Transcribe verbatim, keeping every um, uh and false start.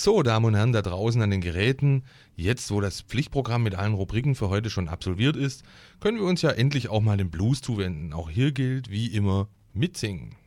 So, Damen und Herren da draußen an den Geräten, jetzt wo das Pflichtprogramm mit allen Rubriken für heute schon absolviert ist, können wir uns ja endlich auch mal dem Blues zuwenden. Auch hier gilt, wie immer, mitsingen.